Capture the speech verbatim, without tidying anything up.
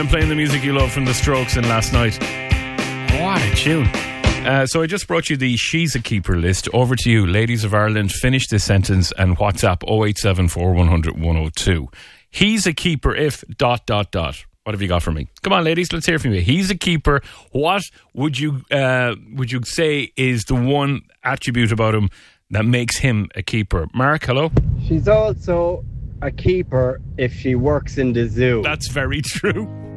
I'm playing the music you love from The Strokes in Last Night. What a tune. Uh, so I just brought you the She's a Keeper list. Over to you, ladies of Ireland. Finish this sentence and WhatsApp oh eight seven four, one hundred, one oh two. He's a keeper if dot dot dot. What have you got for me? Come on, ladies, let's hear from you. He's a keeper. What would you uh, would you say is the one attribute about him that makes him a keeper? Mark, hello? She's also a keeper if she works in the zoo. That's very true.